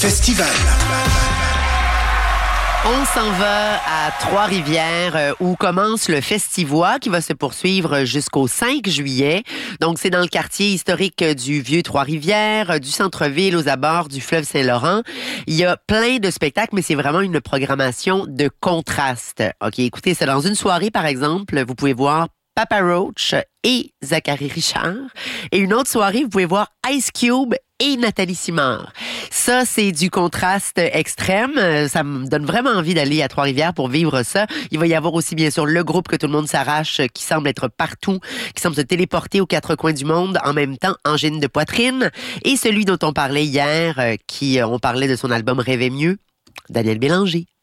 festival. On s'en va à Trois-Rivières où commence le Festivois qui va se poursuivre jusqu'au 5 juillet. Donc, c'est dans le quartier historique du Vieux Trois-Rivières, du centre-ville aux abords du fleuve Saint-Laurent. Il y a plein de spectacles, mais c'est vraiment une programmation de contraste. OK, écoutez, c'est dans une soirée, par exemple, vous pouvez voir Papa Roach et Zachary Richard. Et une autre soirée, vous pouvez voir Ice Cube et Nathalie Simard. Ça, c'est du contraste extrême. Ça me donne vraiment envie d'aller à Trois-Rivières pour vivre ça. Il va y avoir aussi, bien sûr, le groupe Que tout le monde s'arrache qui semble être partout, qui semble se téléporter aux quatre coins du monde en même temps, Angine de poitrine. Et celui dont on parlait hier, on parlait de son album Rêver mieux, Daniel Bélanger.